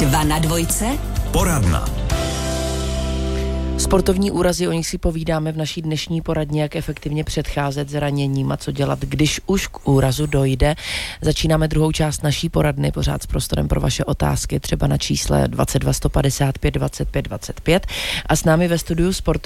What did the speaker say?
2 na dvojce. Poradna. Sportovní úrazy, o nich si povídáme v naší dnešní poradně, jak efektivně předcházet zraněním a co dělat, když už k úrazu dojde. Začínáme druhou část naší poradny, pořád s prostorem pro vaše otázky, třeba na čísle 22 155 25 25 a s námi ve studiu